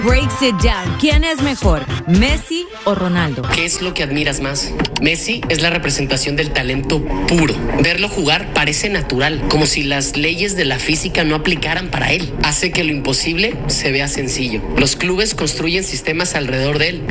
Breaks it down. ¿Quién es mejor, Messi o Ronaldo? ¿Qué es lo que admiras más? Messi es la representación del talento puro. Verlo jugar parece natural, como si las leyes de la física no aplicaran para él. Hace que lo imposible se vea sencillo. Los clubes construyen sistemas alrededor de él